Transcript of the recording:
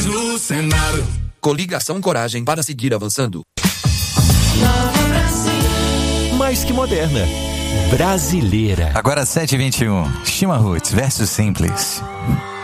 no Senado. Coligação Coragem para seguir avançando. Mais que moderna, brasileira. Agora 7h21. Chima Roots versus Simples.